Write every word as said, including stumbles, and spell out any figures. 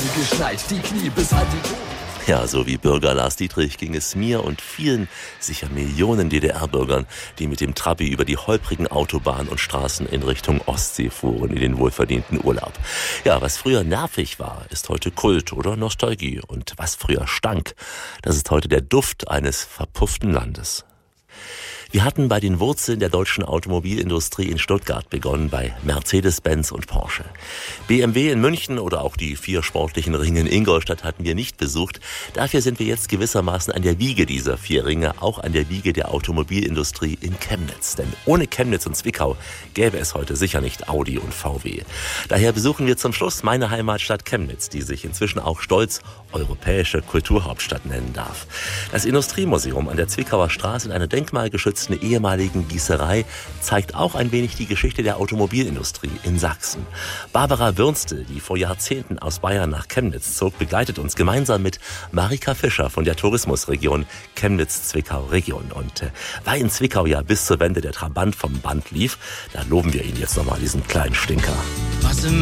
angeschnallt, die Knie bis an die Ohren. Ja, so wie Bürger Lars Dietrich ging es mir und vielen, sicher Millionen D D R-Bürgern, die mit dem Trabi über die holprigen Autobahnen und Straßen in Richtung Ostsee fuhren in den wohlverdienten Urlaub. Ja, was früher nervig war, ist heute Kult oder Nostalgie. Und was früher stank, das ist heute der Duft eines verpufften Landes. Wir hatten bei den Wurzeln der deutschen Automobilindustrie in Stuttgart begonnen, bei Mercedes-Benz und Porsche. B M W in München oder auch die vier sportlichen Ringe in Ingolstadt hatten wir nicht besucht. Dafür sind wir jetzt gewissermaßen an der Wiege dieser vier Ringe, auch an der Wiege der Automobilindustrie in Chemnitz. Denn ohne Chemnitz und Zwickau gäbe es heute sicher nicht Audi und V W. Daher besuchen wir zum Schluss meine Heimatstadt Chemnitz, die sich inzwischen auch stolz europäische Kulturhauptstadt nennen darf. Das Industriemuseum an der Zwickauer Straße in einer denkmalgeschützten ehemaligen Gießerei zeigt auch ein wenig die Geschichte der Automobilindustrie in Sachsen. Barbara Würnstel, die vor Jahrzehnten aus Bayern nach Chemnitz zog, begleitet uns gemeinsam mit Marika Fischer von der Tourismusregion Chemnitz-Zwickau-Region. Und äh, weil in Zwickau ja bis zur Wende der Trabant vom Band lief, da loben wir Ihnen jetzt nochmal diesen kleinen Stinker. Was im